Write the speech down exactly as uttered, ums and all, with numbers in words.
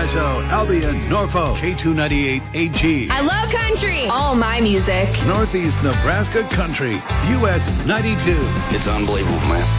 Paso, Albion, Norfolk, K two ninety-eight A G. I love country. All my music. Northeast Nebraska Country, U S ninety-two. It's unbelievable, man.